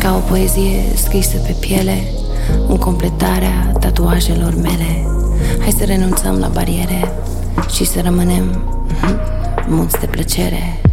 Ca o poezie scrisă pe piele, în completarea tatuajelor mele. Hai să renunțăm la bariere și să rămânem mulți de plăcere.